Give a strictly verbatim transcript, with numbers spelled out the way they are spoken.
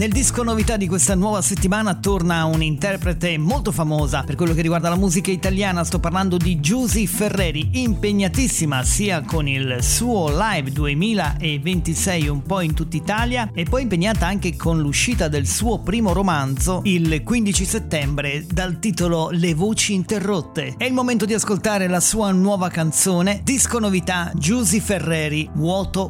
Nel disco novità di questa nuova settimana torna un'interprete molto famosa per quello che riguarda la musica italiana. Sto parlando di Giusy Ferreri, impegnatissima sia con il suo Live duemilaventisei un po' in tutta Italia e poi impegnata anche con l'uscita del suo primo romanzo il quindici settembre dal titolo Le voci interrotte. È il momento di ascoltare la sua nuova canzone, disco novità Giusy Ferreri, Vuoto